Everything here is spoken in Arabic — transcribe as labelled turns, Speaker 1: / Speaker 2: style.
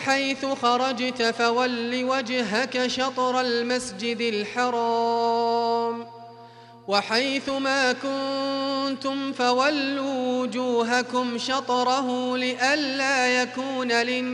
Speaker 1: حيث خرجت فول وجهك شطر المسجد الحرام وحيث ما كنتم فولوا وجوهكم شطره لئلا يكون للناس